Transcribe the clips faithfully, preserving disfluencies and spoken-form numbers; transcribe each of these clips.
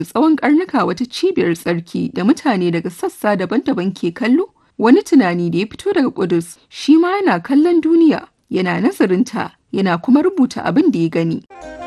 tsawon ƙarnuka wata cibiyar tsarki da mutane daga sassa daban-daban ke kallo, wani tunani da ya fito daga Ƙudus shi ma yana kallon duniya, yana nazarinta, yana kuma rubuta abin da ya gani.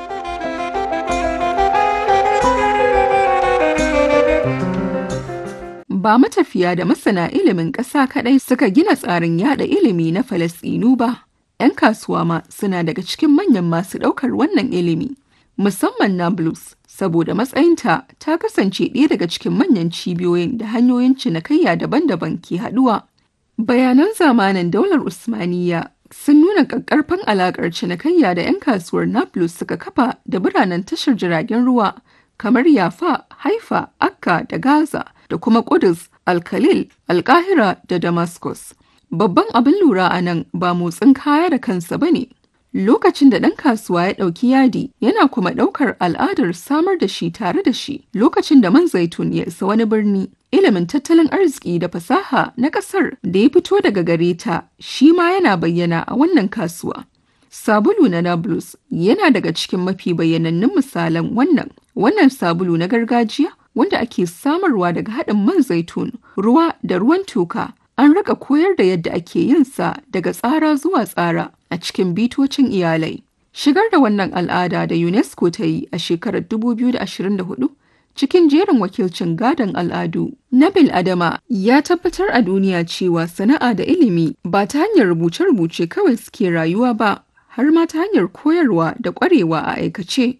Ba matafiya da masana ilimin ƙasa kaɗai suka gina tsarin yada ilimi na Falasɗinu ba, ‘yan kasuwa ma suna daga cikin manyan masu ɗaukar wannan ilimi, musamman Nablus, saboda matsayinta ta kasance ɗaya daga cikin manyan cibiyoyin da hanyoyin cinikayya daban-daban ke haɗuwa. Bayanan zamanin daular Usmaniyya sun nuna ƙaƙƙarfan alaƙar cinikayya da ‘yan kasuwar Nablus suka kafa da biranen tashar jiragen ruwa kamar Yafa, Haifa, Akka da Gaza da kuma Ƙudus, Al-Khalil, Al-Qahira da Damascus. Babban abin lura a nan ba motsin kaya da kansa ba ne. Lokacin da ɗan kasuwa ya ɗauki yadi yana kuma ɗaukar al'adar samar da shi tare da shi. Lokacin da man zaitun ya isa wani birni, ilimin tattalin arziki da fasaha na ƙasar da ya fito daga gare ta shi ma yana bayyana a wannan kasuwa. Sabulu na Nablus yana daga cikin mafi bayyanannun misalan wannan. Wannan sabulu na gargajiya wanda ake samarwa daga haɗin man zaitun, ruwa da ruwan toka. An rika koyar da yadda ake yin sa daga tsara zuwa tsara a cikin bitocin iyalai. Shigar da wannan al'ada da UNESCO ta yi a shekarar dubu biyu da ashirin da hudu cikin jerin wakilcin gadon al'adu na Bil'adama ya tabbatar a duniya cewa sana'a da ilimi ba ta hanyar rubuce-rubuce kawai suke rayuwa ba, har ma ta hanyar koyarwa da ƙwarewa a aikace.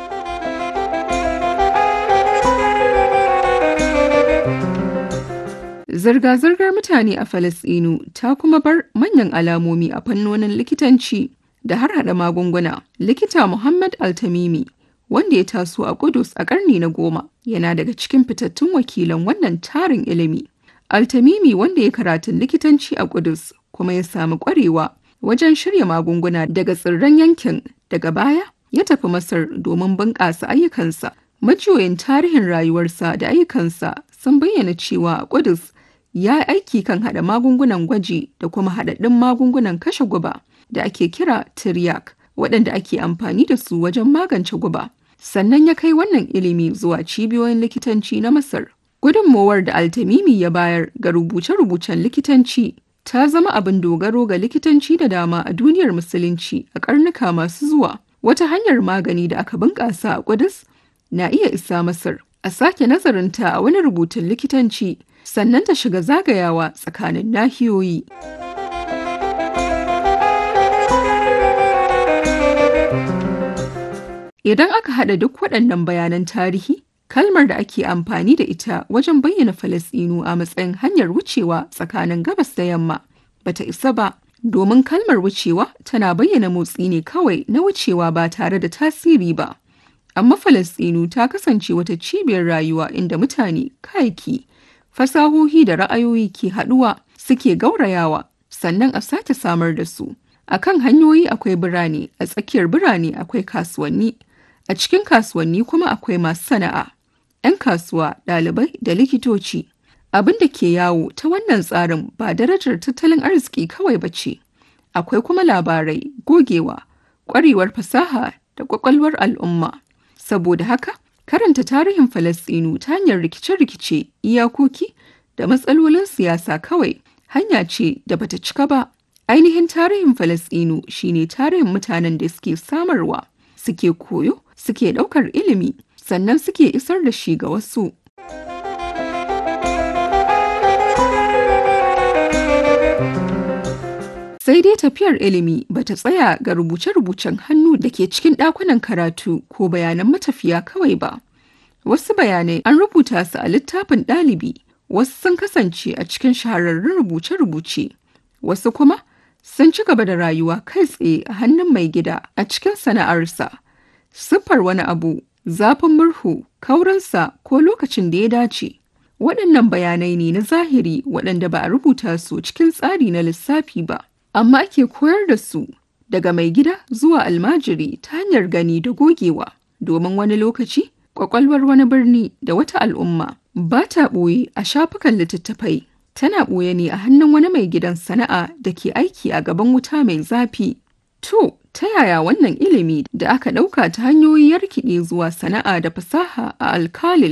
Zirga-zirgar mutane a Falasɗinu ta kuma bar manyan alamomi a fannonin likitanci da harhaɗa magunguna. Likita Muhammad Al-Tamimi, wanda ya taso a Ƙudus a ƙarni na goma, yana daga cikin fitattun wakilan wannan tarin ilimi. Al-Tamimi, wanda ya karatun likitanci a Ƙudus kuma ya samu ƙwarewa wajen shirya magunguna daga tsirran yankin, daga baya ya tafi Masar domin bunƙasa ayyukansa. Majiyoyin tarihin rayuwarsa da ayyukansa sun bayyana cewa a Ƙudus ya yi aiki kan haɗa magungunan gwaji da kuma haɗaɗɗun magungunan kashe guba da ake kira tiryak, waɗanda ake amfani da su wajen magance guba. Sannan ya kai wannan ilimi zuwa cibiyoyin likitanci na Masar. Gudunmowar da Al-Tamimi ya bayar ga rubuce-rubucen likitanci ta zama abin dogaro ga likitanci da dama a duniyar Musulunci a ƙarnuka masu zuwa. Wata hanyar magani da aka bunƙasa a Ƙudus na iya isa Masar, a sake nazarinta a wani rubutun likitanci, sannan ta shiga zagayawa tsakanin nahiyoyi. Idan aka haɗa duk waɗannan bayanan tarihi, kalmar da ake amfani da ita wajen bayyana Falasɗinu a matsayin hanyar wucewa tsakanin gabas da yamma bata isa ba, domin kalmar wucewa tana bayyana motsi ne kawai na wucewa ba tare da tasiri ba. Amma Falasɗinu ta kasance wata cibiyar rayuwa inda mutane, kayayyaki, fasahohi da ra'ayoyi ke haɗuwa suke gaurayawa sannan a sake samar da su. A kan hanyoyi akwai birane, a tsakiyar birane akwai kasuwanni, a cikin kasuwanni kuma akwai masu sana'a, ‘yan kasuwa, ɗalibai da likitoci. Abin da ke yawo ta wannan tsarin ba darajar tattalin arziki kawai ba ce, akwai kuma labarai, gogewa, ƙwarewar fasaha da ƙwaƙwalwar al'umma. Saboda haka, karanta tarihin Falasɗinu ta hanyar rikice-rikice, iyakoki da matsalolin siyasa kawai hanya ce da bata cika ba. Ainihin tarihin Falasɗinu shine tarihin mutanen da suke samarwa, suke koyo, suke ɗaukar ilimi, sannan suke isar da shi ga wasu. Sai dai tafiyar ilimi bata tsaya ga rubuce-rubucen hannu da ke cikin ɗakunan karatu ko bayanan matafiya kawai ba. Wasu bayanai an rubuta su a littafin ɗalibi, wasu sun kasance a cikin shahararrun rubuce-rubuce, wasu kuma sun ci gaba da rayuwa kai tsaye a hannun mai gida a cikin sana'arsa. Siffar wani abu, zafin murhu, kaurinsa ko lokacin da ya dace. Waɗannan bayanai ne na zahiri waɗanda ba a rubuta su cikin tsari na lissafi ba, amma ake koyar da su daga mai gida zuwa almajiri ta hanyar gani da gogewa. Domin wani lokaci, ƙwaƙwalwar wani birni da wata al'umma ba ta ɓoye a shafukan littattafai, tana ɓoye ne a hannun wani mai gidan sana'a da ke aiki a gaban wuta mai zafi. To, ta yaya wannan ilimi da aka ɗauka ta hanyoyi ya rikide zuwa sana'a da fasaha a Alkalil?